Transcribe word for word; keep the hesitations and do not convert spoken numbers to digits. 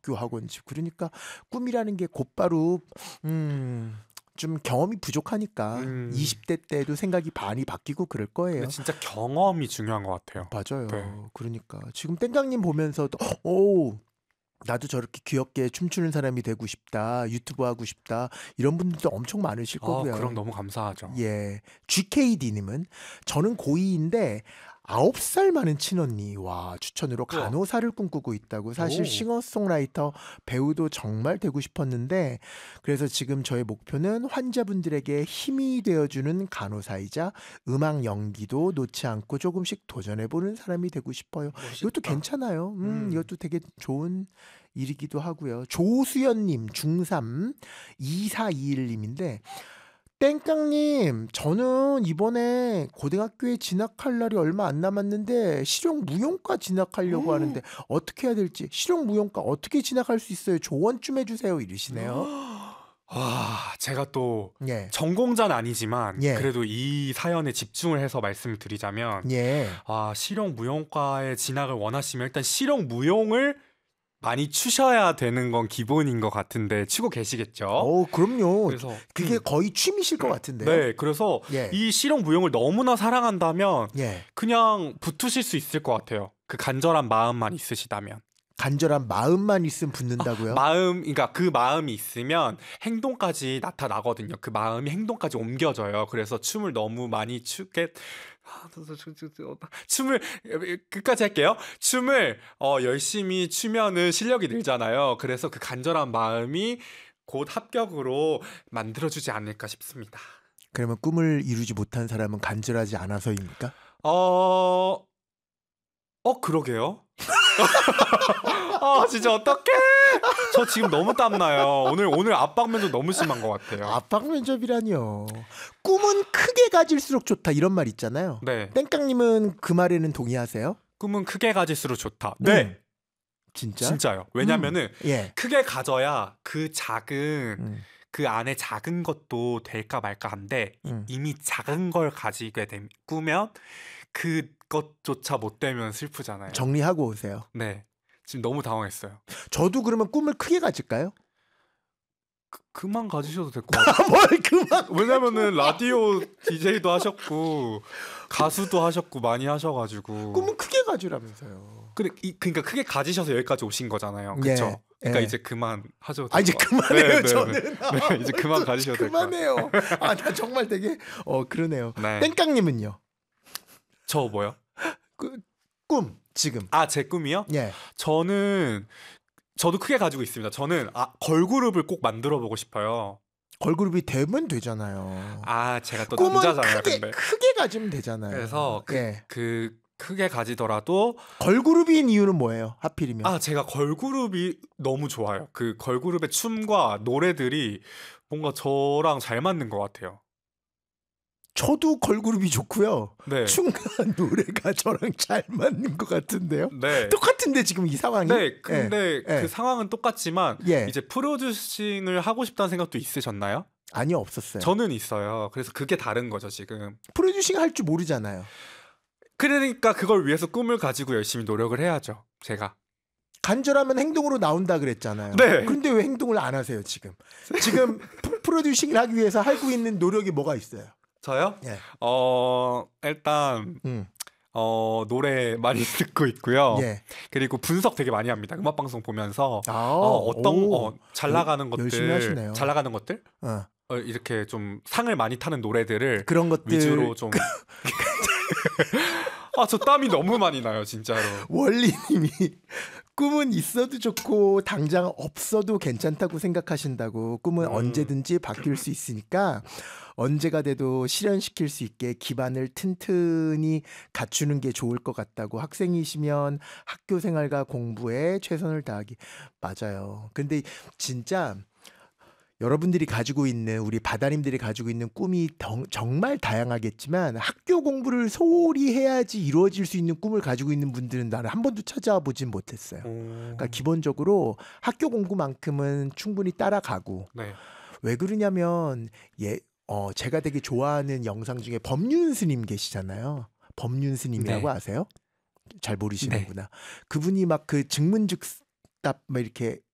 학교 학원 집. 그러니까 꿈이라는 게 곧바로 음, 좀 경험이 부족하니까 음. 이십 대 때도 생각이 많이 바뀌고 그럴 거예요. 근데 진짜 경험이 중요한 것 같아요. 맞아요. 네. 그러니까 지금 땡깡님 보면서도 오 나도 저렇게 귀엽게 춤추는 사람이 되고 싶다, 유튜브 하고 싶다 이런 분들도 엄청 많으실 아, 거고요. 그럼 너무 감사하죠. 예, 지케이디님은 저는 고이인데 아홉 살 많은 친언니 와 추천으로 우와. 간호사를 꿈꾸고 있다고. 사실 오. 싱어송라이터 배우도 정말 되고 싶었는데 그래서 지금 저의 목표는 환자분들에게 힘이 되어주는 간호사이자 음악 연기도 놓지 않고 조금씩 도전해보는 사람이 되고 싶어요. 이것도 멋있다. 괜찮아요. 음, 음. 이것도 되게 좋은 일이기도 하고요. 조수연님 중삼 이사이일님인데 땡깡님, 저는 이번에 고등학교에 진학할 날이 얼마 안 남았는데 실용 무용과 진학하려고 하는데 어떻게 해야 될지, 실용 무용과 어떻게 진학할 수 있어요? 조언 좀 해주세요. 이러시네요. 와, 제가 또 예, 전공자는 아니지만 예. 그래도 이 사연에 집중을 해서 말씀을 드리자면 예. 아, 실용 무용과에 진학을 원하시면 일단 실용 무용을 많이 추셔야 되는 건 기본인 것 같은데 치고 계시겠죠? 어, 그럼요. 그래서 그게 음, 거의 취미실 것 같은데요. 네, 그래서 예, 이 실용 무용을 너무나 사랑한다면 예. 그냥 붙으실 수 있을 것 같아요. 그 간절한 마음만 있으시다면. 간절한 마음만 있으면 붙는다고요? 마음, 그러니까 그 마음이 있으면 행동까지 나타나거든요. 그 마음이 행동까지 옮겨져요. 그래서 춤을 너무 많이 추게 춤을 끝까지 할게요. 춤을 어, 열심히 추면은 실력이 늘잖아요. 그래서 그 간절한 마음이 곧 합격으로 만들어주지 않을까 싶습니다. 그러면 꿈을 이루지 못한 사람은 간절하지 않아서입니까? 어, 어 그러게요. 아 진짜 어떡해. 저 지금 너무 땀나요. 오늘 오늘 압박 면접 너무 심한 것 같아요. 압박 면접이라뇨. 꿈은 크게 가질수록 좋다 이런 말 있잖아요. 네. 땡깡님은 그 말에는 동의하세요? 꿈은 크게 가질수록 좋다. 네. 음, 진짜? 진짜요. 왜냐면은 음, 예. 크게 가져야 그 작은 음, 그 안에 작은 것도 될까 말까 한데 음. 이미 작은 걸 가지게 되, 꾸면 그것조차 못 되면 슬프잖아요. 정리하고 오세요. 네. 지금 너무 당황했어요. 저도 그러면 꿈을 크게 가질까요? 그, 그만 가지셔도 될 것 같아요. 뭘 그만. 왜냐면은 라디오 디제이도 하셨고 가수도 하셨고 많이 하셔가지고 꿈은 크게 가지라면서요. 근데 이, 그러니까 크게 가지셔서 여기까지 오신 거잖아요. 그렇죠? 예, 그러니까 예. 이제 그만 하셔도 아 이제 될 것 같아요. 그만해요 네, 네, 저는. 네. 네, 이제 그만 아, 가지셔도 될 것 같아요. 그만해요. 아 나 정말 되게 어 그러네요. 네. 땡깡님은요? 저 뭐요? 그, 꿈 지금. 아, 제 꿈이요? 예. 저는 저도 크게 가지고 있습니다. 저는 아, 걸그룹을 꼭 만들어 보고 싶어요. 걸그룹이 되면 되잖아요. 아, 제가 또 꿈은 남자잖아요. 크게 근데 크게 가지면 되잖아요. 그래서 그, 예. 그 크게 가지더라도 걸그룹인 이유는 뭐예요? 하필이면. 아, 제가 걸그룹이 너무 좋아요. 그 걸그룹의 춤과 노래들이 뭔가 저랑 잘 맞는 것 같아요. 저도 걸그룹이 좋고요. 네. 춤과 노래가 저랑 잘 맞는 것 같은데요. 네. 똑같은데 지금 이 상황이. 네, 근데 예, 예. 그 상황은 똑같지만 예. 이제 프로듀싱을 하고 싶다는 생각도 있으셨나요? 아니요 없었어요. 저는 있어요. 그래서 그게 다른 거죠, 지금. 프로듀싱 할 줄 모르잖아요. 그러니까 그걸 위해서 꿈을 가지고 열심히 노력을 해야죠. 제가. 간절하면 행동으로 나온다 그랬잖아요. 네. 그런데 왜 행동을 안 하세요 지금? 지금 프- 프로듀싱을 하기 위해서 하고 있는 노력이 뭐가 있어요? 저요? 예. 어, 일단 음. 어, 노래 많이 듣고 있고요. 예. 그리고 분석 되게 많이 합니다. 음악 방송 보면서 아, 어, 어떤 오. 어, 잘 나가는 것들, 열심히 하시네요. 잘 나가는 것들, 어. 어, 이렇게 좀 상을 많이 타는 노래들을 그런 것들 위주로 좀. 아, 저 땀이 너무 많이 나요, 진짜로. 원리님이 꿈은 있어도 좋고 당장 없어도 괜찮다고 생각하신다고. 꿈은 음. 언제든지 바뀔 수 있으니까 언제가 돼도 실현시킬 수 있게 기반을 튼튼히 갖추는 게 좋을 것 같다고. 학생이시면 학교 생활과 공부에 최선을 다하기. 맞아요. 근데 진짜 여러분들이 가지고 있는, 우리 바다님들이 가지고 있는 꿈이 덩, 정말 다양하겠지만 학교 공부를 소홀히 해야지 이루어질 수 있는 꿈을 가지고 있는 분들은 나는 한 번도 찾아와 보진 못했어요. 그러니까 기본적으로 학교 공부만큼은 충분히 따라가고. 네. 왜 그러냐면 예, 어, 제가 되게 좋아하는 영상 중에 법륜 스님 계시잖아요. 법륜 스님이라고 네. 아세요? 잘 모르시는구나. 그분이 막 그 증문즉답 막 이렇게